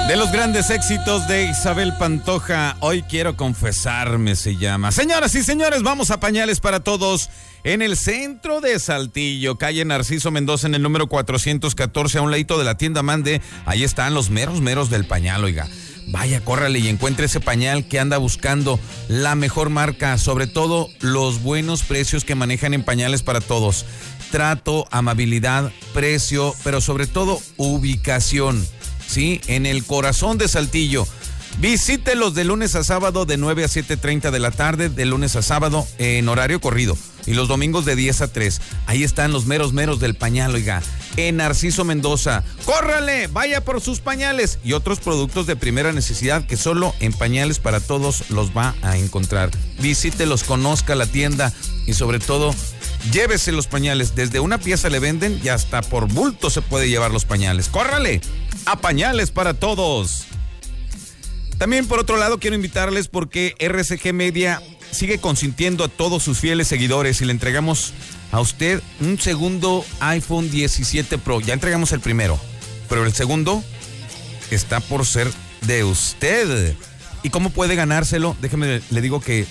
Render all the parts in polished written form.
De los grandes éxitos de Isabel Pantoja, Hoy Quiero Confesarme se llama. Señoras y señores, vamos a Pañales para Todos en el centro de Saltillo, calle Narciso Mendoza, en el número 414, a un ladito de la tienda Mande. Ahí están los meros del pañal, oiga. Vaya, córrale y encuentre ese pañal que anda buscando, la mejor marca, sobre todo los buenos precios que manejan en Pañales para Todos. Trato, amabilidad, precio, pero sobre todo ubicación. Sí, en el corazón de Saltillo. Visítelos de lunes a sábado de 9 a 7:30 de la tarde, de lunes a sábado en horario corrido, y los domingos de 10 a 3. Ahí están los meros del pañal, oiga, en Narciso Mendoza. ¡Córrale! Vaya por sus pañales y otros productos de primera necesidad que solo en Pañales para Todos los va a encontrar. Visítelos, conozca la tienda y sobre todo, llévese los pañales. Desde una pieza le venden y hasta por bulto se puede llevar los pañales. ¡Córrale! A Pañales para Todos. También por otro lado quiero invitarles porque RCG Media sigue consintiendo a todos sus fieles seguidores y le entregamos a usted un segundo iPhone 17 Pro. Ya entregamos el primero, pero el segundo está por ser de usted. ¿Y cómo puede ganárselo? Déjeme, le digo que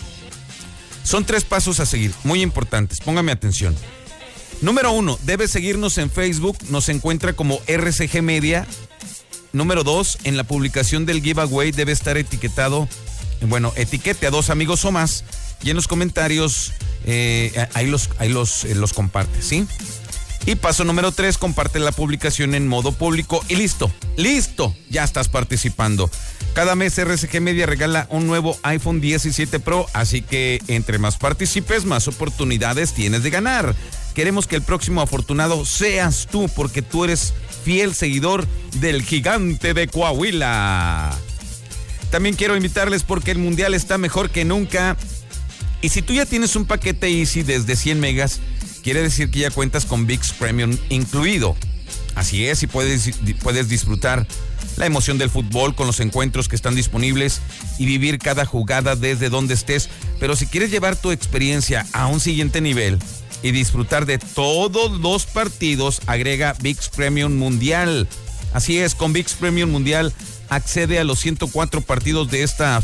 son 3 pasos a seguir, muy importantes. Póngame atención. Número 1, debe seguirnos en Facebook. Nos encuentra como RCG Media. Número 2, en la publicación del giveaway debe estar etiquetado, etiquete a 2 amigos o más, y en los comentarios ahí los comparte, ¿sí? Y paso número 3, comparte la publicación en modo público y listo, ya estás participando. Cada mes RCG Media regala un nuevo iPhone 17 Pro, así que entre más participes, más oportunidades tienes de ganar. Queremos que el próximo afortunado seas tú, porque tú eres fiel seguidor del gigante de Coahuila. También quiero invitarles porque el mundial está mejor que nunca. Y si tú ya tienes un paquete Easy desde 100 megas, quiere decir que ya cuentas con ViX Premium incluido. Así es, y puedes disfrutar la emoción del fútbol con los encuentros que están disponibles y vivir cada jugada desde donde estés. Pero si quieres llevar tu experiencia a un siguiente nivel y disfrutar de todos los partidos, agrega ViX Premium Mundial. Así es, con ViX Premium Mundial accede a los 104 partidos de esta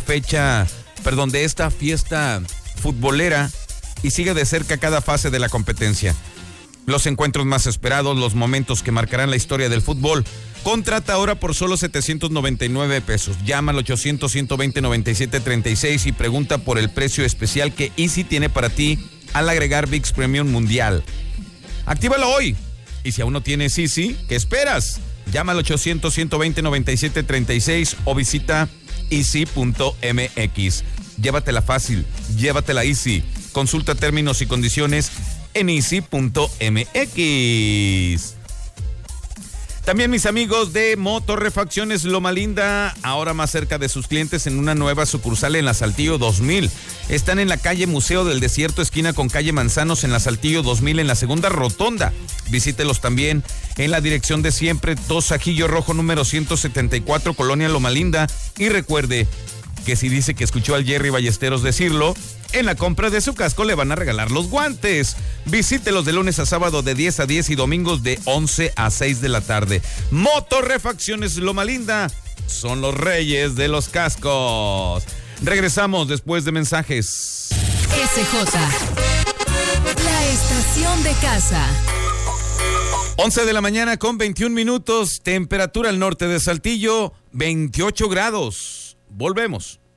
fiesta futbolera y sigue de cerca cada fase de la competencia. Los encuentros más esperados, los momentos que marcarán la historia del fútbol. Contrata ahora por solo 799 pesos. Llama al 800-120-9736 y pregunta por el precio especial que Easy tiene para ti al agregar ViX Premium Mundial. Actívalo hoy. Y si aún no tienes Easy, ¿qué esperas? Llama al 800-120-9736 o visita easy.mx. Llévatela fácil, llévatela Easy. Consulta términos y condiciones en easy.mx. También mis amigos de Motorrefacciones Loma Linda, ahora más cerca de sus clientes en una nueva sucursal en la Saltillo 2000. Están en la calle Museo del Desierto, esquina con calle Manzanos, en la Saltillo 2000, en la segunda rotonda. Visítelos también en la dirección de siempre, Tosajillo Rojo número 174, Colonia Loma Linda. Y recuerde que si dice que escuchó al Jerry Ballesteros decirlo, en la compra de su casco le van a regalar los guantes. Visítelos de lunes a sábado de 10 a 10 y domingos de 11 a 6 de la tarde. Motorrefacciones Loma Linda son los reyes de los cascos. Regresamos después de mensajes. SJ, la estación de casa. 11 de la mañana con 21 minutos. Temperatura al norte de Saltillo, 28 grados. Volvemos.